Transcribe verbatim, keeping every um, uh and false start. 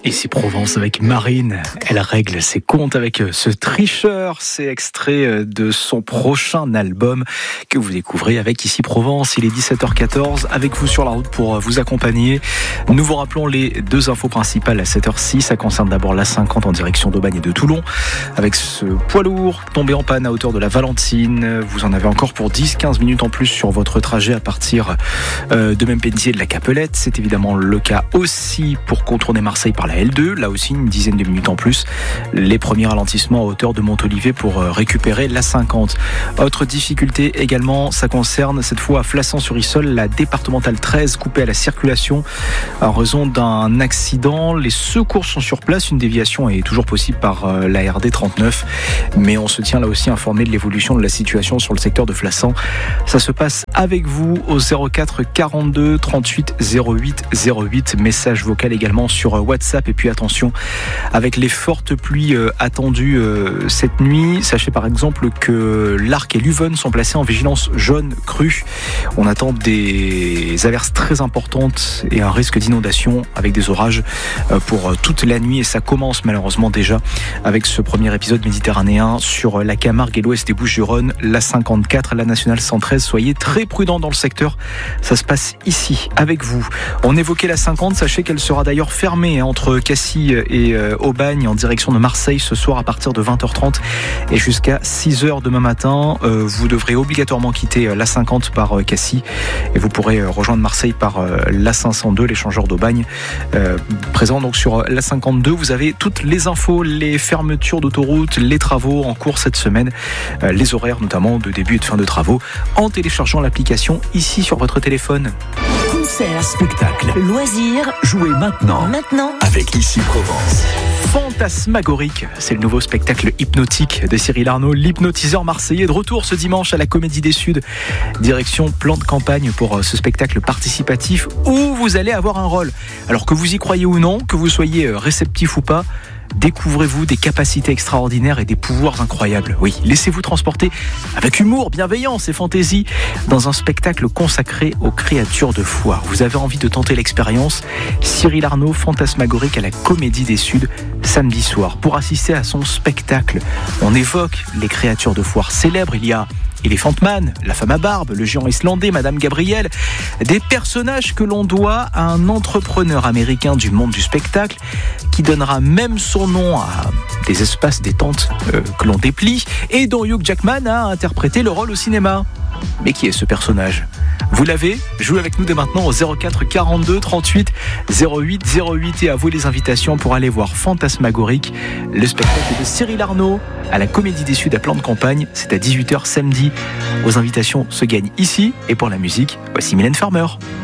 Ici Provence avec Marine, elle règle ses comptes avec ce tricheur, c'est extrait de son prochain album que vous découvrez avec Ici Provence. Il est dix-sept heures quatorze, avec vous sur la route pour vous accompagner. Nous vous rappelons les deux infos principales à sept heures six, ça concerne d'abord l'A cinquante en direction d'Aubagne et de Toulon, avec ce poids lourd tombé en panne à hauteur de la Valentine. Vous en avez encore pour dix à quinze minutes en plus sur votre trajet à partir de Mempentier et de la Capelette. C'est évidemment le cas aussi pour contourner Marseille par la L deux, là aussi une dizaine de minutes en plus. Les premiers ralentissements à hauteur de Montolivet pour récupérer l'A cinquante. Autre difficulté également, ça concerne cette fois à Flassan-sur-Issole, la départementale treize coupée à la circulation en raison d'un accident. Les secours sont sur place, une déviation est toujours possible par la R D trente-neuf, mais on se tient là aussi informé de l'évolution de la situation sur le secteur de Flassan. Ça se passe avec vous au zéro quatre quarante-deux trente-huit zéro huit zéro huit, message vocal également sur WhatsApp. Et puis attention, avec les fortes pluies euh, attendues euh, cette nuit, sachez par exemple que l'Arc et l'Uven sont placés en vigilance jaune crue. On attend des averses très importantes et un risque d'inondation avec des orages euh, pour toute la nuit, et ça commence malheureusement déjà avec ce premier épisode méditerranéen sur la Camargue et l'ouest des Bouches-du-Rhône, l'A cinquante-quatre, la nationale cent treize. Soyez très prudents dans le secteur, ça se passe ici avec vous. On évoquait la cinquante, sachez qu'elle sera d'ailleurs fermée hein, entre Cassis et euh, Aubagne en direction de Marseille ce soir à partir de vingt heures trente et jusqu'à six heures demain matin. Euh, vous devrez obligatoirement quitter euh, l'A cinquante par euh, Cassis et vous pourrez euh, rejoindre Marseille par euh, l'A cinq cent deux, l'échangeur d'Aubagne. Euh, présent donc sur euh, l'A cinquante-deux, vous avez toutes les infos, les fermetures d'autoroutes, les travaux en cours cette semaine, euh, les horaires notamment de début et de fin de travaux en téléchargeant l'application ici sur votre téléphone. Concert, spectacle, loisirs, jouez maintenant, maintenant, avec Ici Provence. Fantasmagorique, c'est le nouveau spectacle hypnotique de Cyril Arnaud, l'hypnotiseur marseillais, de retour ce dimanche à la Comédie des Suds. Direction plan de campagne pour ce spectacle participatif où vous allez avoir un rôle. Alors que vous y croyez ou non, que vous soyez réceptif ou pas, découvrez-vous des capacités extraordinaires et des pouvoirs incroyables. Oui, laissez-vous transporter avec humour, bienveillance et fantaisie dans un spectacle consacré aux créatures de foire. Vous avez envie de tenter l'expérience? Cyril Arnaud, Fantasmagorique à la Comédie des Suds, samedi soir. Pour assister à son spectacle, on évoque les créatures de foire célèbres. Il y a Elephant Man, la femme à barbe, le géant islandais, Madame Gabrielle, des personnages que l'on doit à un entrepreneur américain du monde du spectacle qui donnera même son nom à des espaces détente euh, que l'on déplie et dont Hugh Jackman a interprété le rôle au cinéma. Mais qui est ce personnage? Vous l'avez? Jouez avec nous dès maintenant au zéro quatre quarante-deux trente-huit zéro huit zéro huit et à vous les invitations pour aller voir Fantasmagorique, le spectacle de Cyril Arnaud à la Comédie des Suds à plan de campagne. C'est à dix-huit heures samedi. Vos invitations se gagnent ici, et pour la musique, voici Mylène Farmer.